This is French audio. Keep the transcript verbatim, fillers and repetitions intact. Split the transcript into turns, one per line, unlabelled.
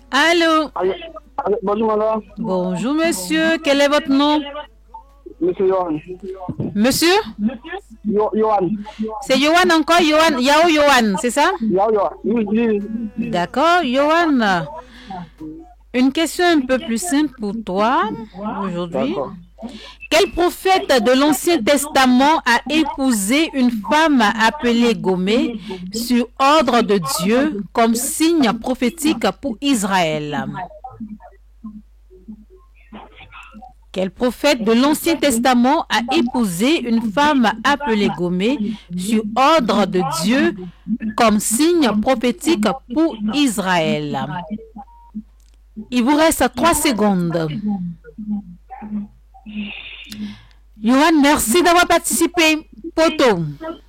Allô?
Allô, allô, bonjour madame.
Bonjour monsieur, quel est votre nom?
Monsieur Yohan.
Monsieur?
Yo, Yohan.
C'est Yohan encore, Yohan, Yao Yohan, c'est ça?
Yao Yohan. Oui, oui.
D'accord, Yohan. Une question un peu plus simple pour toi aujourd'hui.
D'accord.
Quel prophète de l'Ancien Testament a épousé une femme appelée Gomé sur ordre de Dieu comme signe prophétique pour Israël? Quel prophète de l'Ancien Testament a épousé une femme appelée Gomé sur ordre de Dieu comme signe prophétique pour Israël? Il vous reste trois secondes. Yohan, merci d'avoir participé. Poto.